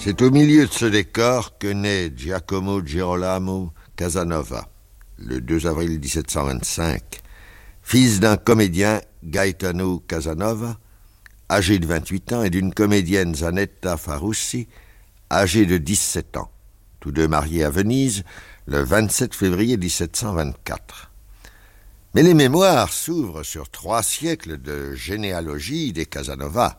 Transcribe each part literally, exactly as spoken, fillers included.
C'est au milieu de ce décor que naît Giacomo Girolamo Casanova, le deux avril dix-sept cent vingt-cinq, fils d'un comédien, Gaetano Casanova, âgé de vingt-huit ans, et d'une comédienne, Zanetta Farussi, âgée de dix-sept ans, tous deux mariés à Venise le vingt-sept février dix-sept cent vingt-quatre. Mais les mémoires s'ouvrent sur trois siècles de généalogie des Casanova.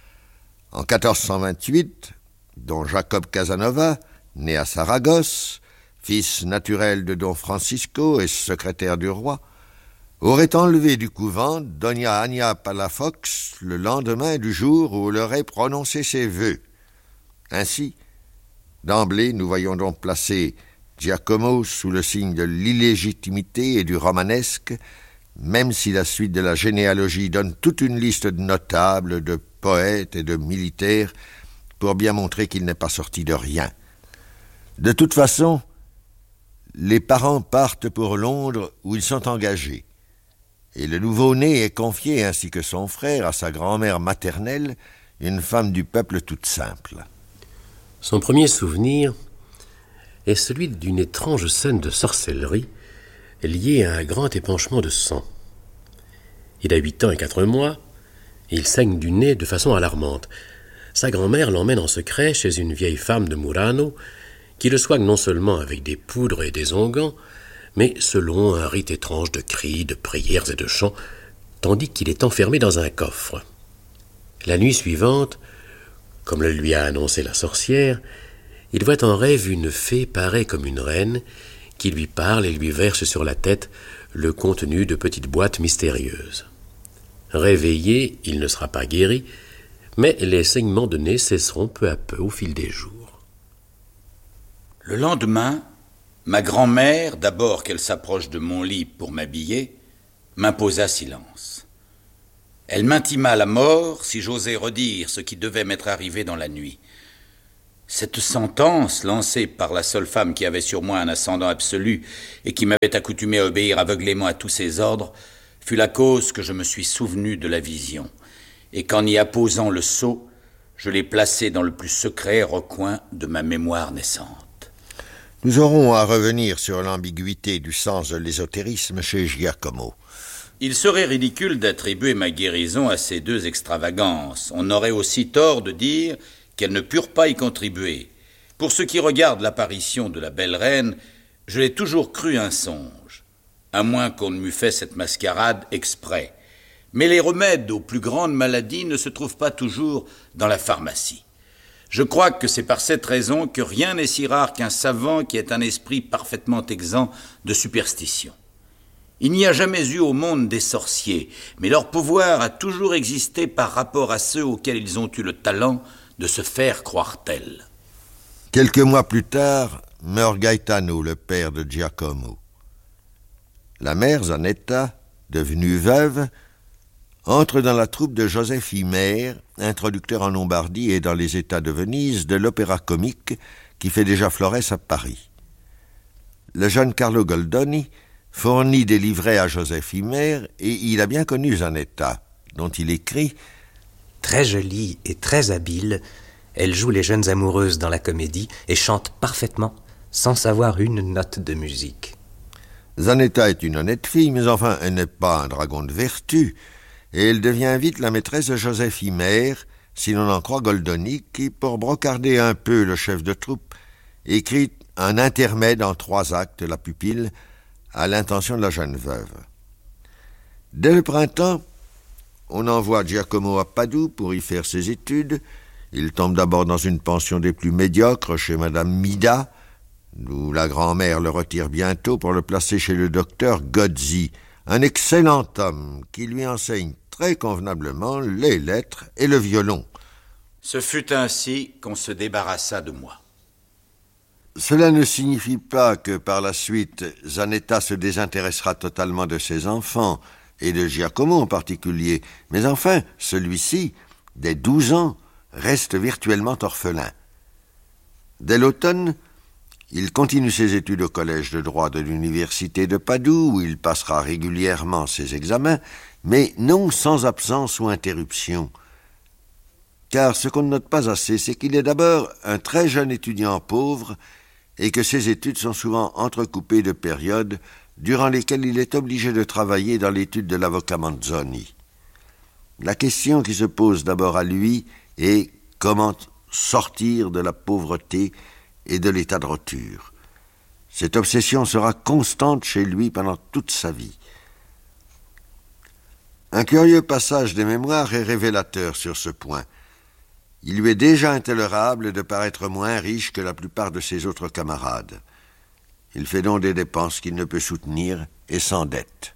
En quatorze cent vingt-huit, don Jacob Casanova, né à Saragosse, fils naturel de don Francisco et secrétaire du roi, aurait enlevé du couvent Dona Agna Palafox le lendemain du jour où il aurait prononcé ses vœux. Ainsi, d'emblée, nous voyons donc placer Giacomo sous le signe de l'illégitimité et du romanesque, même si la suite de la généalogie donne toute une liste de notables, de poètes et de militaires pour bien montrer qu'il n'est pas sorti de rien. De toute façon, les parents partent pour Londres où ils sont engagés, et le nouveau-né est confié, ainsi que son frère, à sa grand-mère maternelle, une femme du peuple toute simple. Son premier souvenir est celui d'une étrange scène de sorcellerie liée à un grand épanchement de sang. Il a huit ans et quatre mois, et il saigne du nez de façon alarmante. Sa grand-mère l'emmène en secret chez une vieille femme de Murano qui le soigne non seulement avec des poudres et des onguents, mais selon un rite étrange de cris, de prières et de chants, tandis qu'il est enfermé dans un coffre. La nuit suivante, comme le lui a annoncé la sorcière, il voit en rêve une fée parée comme une reine qui lui parle et lui verse sur la tête le contenu de petites boîtes mystérieuses. Réveillé, il ne sera pas guéri, mais les saignements de nez cesseront peu à peu au fil des jours. Le lendemain, ma grand-mère, d'abord qu'elle s'approche de mon lit pour m'habiller, m'imposa silence. Elle m'intima la mort si j'osais redire ce qui devait m'être arrivé dans la nuit. Cette sentence, lancée par la seule femme qui avait sur moi un ascendant absolu et qui m'avait accoutumé à obéir aveuglément à tous ses ordres, fut la cause que je me suis souvenu de la vision, et qu'en y apposant le sceau, je l'ai placé dans le plus secret recoin de ma mémoire naissante. Nous aurons à revenir sur l'ambiguïté du sens de l'ésotérisme chez Giacomo. Il serait ridicule d'attribuer ma guérison à ces deux extravagances. On aurait aussi tort de dire qu'elles ne purent pas y contribuer. Pour ce qui regarde l'apparition de la belle reine, je l'ai toujours cru un songe, à moins qu'on ne m'eût fait cette mascarade exprès. Mais les remèdes aux plus grandes maladies ne se trouvent pas toujours dans la pharmacie. Je crois que c'est par cette raison que rien n'est si rare qu'un savant qui ait un esprit parfaitement exempt de superstition. Il n'y a jamais eu au monde des sorciers, mais leur pouvoir a toujours existé par rapport à ceux auxquels ils ont eu le talent de se faire croire tels. Quelques mois plus tard, meurt Gaetano, le père de Giacomo. La mère, Zanetta, devenue veuve, entre dans la troupe de Joseph Himer, introducteur en Lombardie et dans les États de Venise de l'opéra comique qui fait déjà florès à Paris. Le jeune Carlo Goldoni fournit des livrets à Joseph Himer et il a bien connu Zanetta, dont il écrit « Très jolie et très habile, elle joue les jeunes amoureuses dans la comédie et chante parfaitement, sans savoir une note de musique. » Zanetta est une honnête fille, mais enfin, elle n'est pas un dragon de vertu, et elle devient vite la maîtresse de Joseph Himer, si l'on en croit Goldoni, qui, pour brocarder un peu le chef de troupe, écrit un intermède en trois actes, la pupille, à l'intention de la jeune veuve. Dès le printemps, on envoie Giacomo à Padoue pour y faire ses études. Il tombe d'abord dans une pension des plus médiocres chez Madame Mida, d'où la grand-mère le retire bientôt pour le placer chez le docteur Gozzi, un excellent homme qui lui enseigne très convenablement les lettres et le violon. Ce fut ainsi qu'on se débarrassa de moi. Cela ne signifie pas que par la suite, Zanetta se désintéressera totalement de ses enfants, et de Giacomo en particulier, mais enfin, celui-ci, dès douze ans, reste virtuellement orphelin. Dès l'automne, il continue ses études au collège de droit de l'université de Padoue, où il passera régulièrement ses examens, mais non sans absence ou interruption. car ce qu'on ne note pas assez, c'est qu'il est d'abord un très jeune étudiant pauvre et que ses études sont souvent entrecoupées de périodes durant lesquelles il est obligé de travailler dans l'étude de l'avocat Manzoni. La question qui se pose d'abord à lui est comment sortir de la pauvreté et de l'état de roture. Cette obsession sera constante chez lui pendant toute sa vie. Un curieux passage des mémoires est révélateur sur ce point. Il lui est déjà intolérable de paraître moins riche que la plupart de ses autres camarades. Il fait donc des dépenses qu'il ne peut soutenir et s'endette.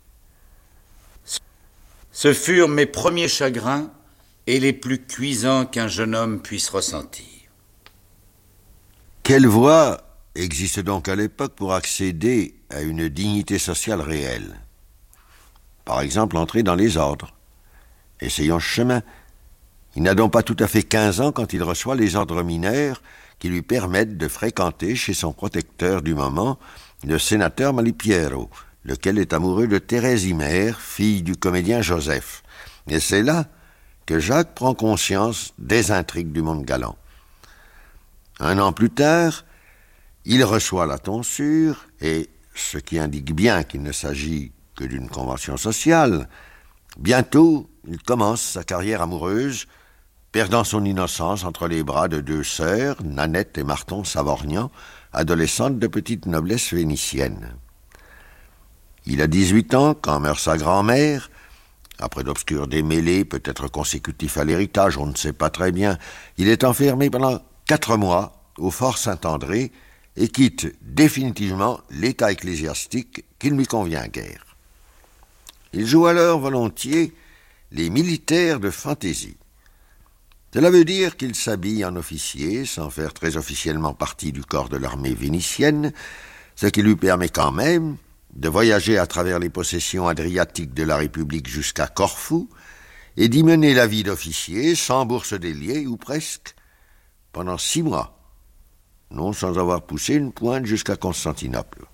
Ce furent mes premiers chagrins et les plus cuisants qu'un jeune homme puisse ressentir. Quelle voie existe donc à l'époque pour accéder à une dignité sociale réelle? Par exemple, entrer dans les ordres. Essayons ce chemin. Il n'a donc pas tout à fait quinze ans quand il reçoit les ordres mineurs qui lui permettent de fréquenter chez son protecteur du moment, le sénateur Malipiero, lequel est amoureux de Thérèse Imer, fille du comédien Joseph. Et c'est là que Jacques prend conscience des intrigues du monde galant. Un an plus tard, il reçoit la tonsure, et ce qui indique bien qu'il ne s'agit que d'une convention sociale. Bientôt, il commence sa carrière amoureuse, perdant son innocence entre les bras de deux sœurs, Nanette et Marton Savorgnan, adolescentes de petite noblesse vénitienne. Il a dix-huit ans quand meurt sa grand-mère. Après d'obscurs démêlés, peut-être consécutifs à l'héritage, on ne sait pas très bien. Il est enfermé pendant quatre mois au Fort Saint-André et quitte définitivement l'état ecclésiastique qui ne lui convient guère. Il joue alors volontiers les militaires de fantaisie. Cela veut dire qu'il s'habille en officier sans faire très officiellement partie du corps de l'armée vénitienne, ce qui lui permet quand même de voyager à travers les possessions adriatiques de la République jusqu'à Corfou et d'y mener la vie d'officier sans bourse déliée ou presque pendant six mois, non sans avoir poussé une pointe jusqu'à Constantinople.